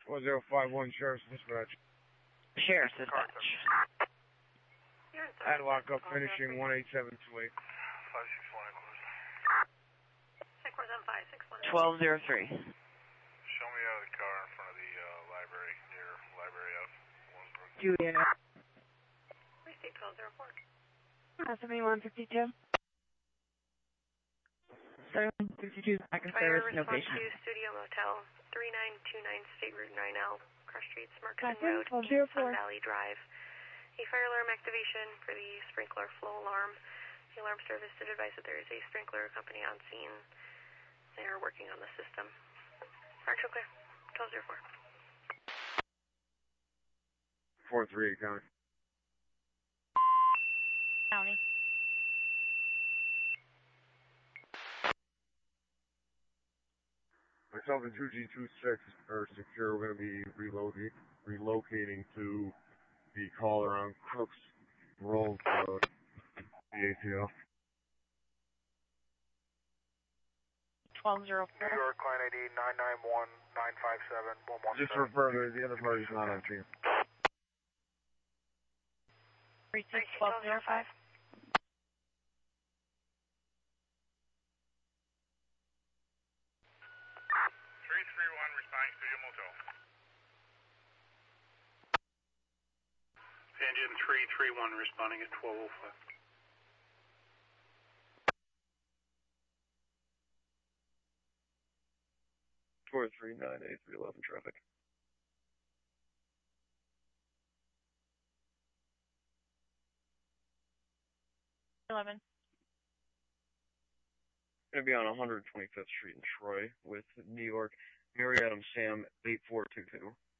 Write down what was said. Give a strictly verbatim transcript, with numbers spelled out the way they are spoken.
one zero five one Sheriff's Dispatch. Sheriff's Dispatch. Ad lockup finishing one eight seven two eight. five six one, twelve zero three. Show me out of the car in front of the uh, library, near Library F. Juliana. Please take twelve zero four. seventy-one fifty-two. seventy-one fifty-two, back in service, no patient. to Studio Motel, three nine two nine State Route nine L, Cross Street, Smarkson Road, Road, East Sun Valley Drive. A fire alarm activation for the sprinkler flow alarm. The alarm service did advise that there is a sprinkler company on scene. They are working on the system. Actual clear, twelve zero four. four three eight, County. County. Myself and two G two six are secure. We're going to be relocating, relocating to the caller on Crooks Road Road, the A T F. twelve zero four. New York, client I D nine nine one nine five seven one one seven. Just for further, the other party's not on scene. three six twelve zero five. three three one, responding Studio Motel. Engine three three one, responding at twelve oh five. four three nine eight three eleven traffic. eleven. Going to be on one twenty-fifth Street in Troy with New York, Mary Adam Sam eight four two two.